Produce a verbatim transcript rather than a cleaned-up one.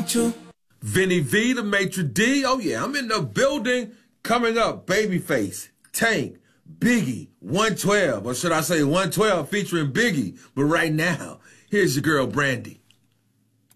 want you. Vinny V, the Maitre D. Oh, yeah, I'm in the building. Coming up, Babyface, Tank, Biggie, one twelve. Or should I say one twelve featuring Biggie. But right now, here's your girl, Brandy.